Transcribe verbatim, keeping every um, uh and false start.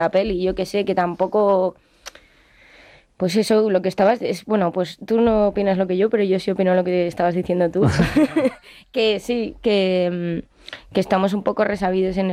la peli, yo que sé, que tampoco... Pues eso, lo que estabas, es, bueno, pues tú no opinas lo que yo, pero yo sí opino lo que estabas diciendo tú. Que sí, que, mm, que estamos un poco resabidos en